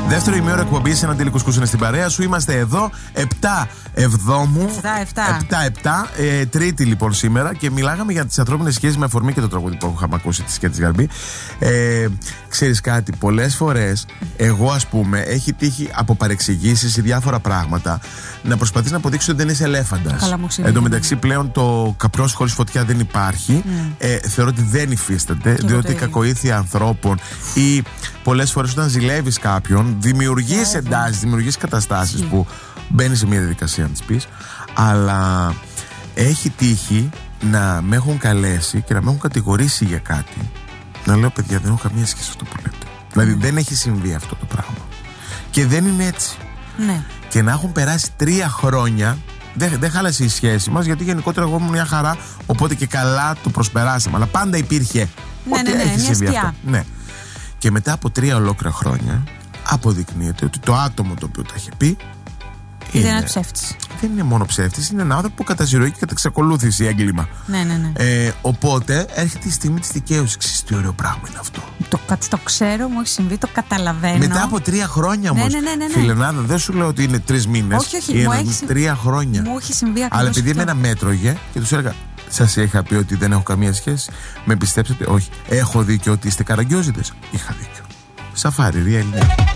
Δεύτερο ημίωρο εκπομπή, ένα τηλεκουσκούς είναι στην παρέα σου. Είμαστε εδώ 7 Εβδόμου. 7-7. Τρίτη λοιπόν σήμερα και μιλάγαμε για τις ανθρώπινες σχέσεις με αφορμή και το τραγούδι που είχαμε ακούσει τη Σκέτης Γαρμπή. Ξέρεις κάτι, πολλές φορές εγώ ας πούμε έχει τύχει από παρεξηγήσεις ή διάφορα πράγματα να προσπαθείς να αποδείξεις ότι δεν είσαι ελέφαντας. Εν τω μεταξύ πλέον το καπνός χωρίς φωτιά δεν υπάρχει. Θεωρώ ότι δεν υφίσταται, διότι η κακοήθεια ανθρώπων ή πολλές φορές όταν ζηλεύεις κάποιον δημιουργείς εντάσεις, δημιουργείς καταστάσεις που μπαίνεις σε μια διαδικασία να τις πεις. Αλλά έχει τύχει να με έχουν καλέσει και να με έχουν κατηγορήσει για κάτι. Να λέω, παιδιά, δεν έχω καμία σχέση αυτό που λέτε. Δηλαδή δεν έχει συμβεί αυτό το πράγμα. Και δεν είναι έτσι. Ναι. Και να έχουν περάσει 3 χρόνια, δεν χάλασε η σχέση μας, γιατί γενικότερα εγώ ήμουν μια χαρά, οπότε και καλά το προσπεράσαμε. Αλλά πάντα υπήρχε. Ναι, έχει μια συμβεί αυτό. Ναι. Και μετά από 3 ολόκληρα χρόνια αποδεικνύεται ότι το άτομο το οποίο τα είχε πει είναι ένα ψεύτης. Δεν είναι μόνο ψεύτης, είναι ένα άνθρωπο που κατά συρροή και κατά εξακολούθηση έγκλημα. Ναι. Οπότε έρχεται η στιγμή της δικαίωσης. Ξέρεις τι ωραίο πράγμα είναι αυτό. Το ξέρω, μου έχει συμβεί, το καταλαβαίνω. Μετά από 3 χρόνια όμως. Ναι. Φιλενάδα, δεν σου λέω ότι είναι 3 μήνες. Όχι, μου έχει 3 χρόνια. Μου έχει συμβεί ακριβώς. Αλλά επειδή εμένα μέτρωγε και τους έλεγα, σας είχα πει ότι δεν έχω καμία σχέση, με πιστέψατε? Όχι. Έχω δίκιο ότι είστε καραγκιόζητες? Είχα δίκιο. Σαφάρι, Real.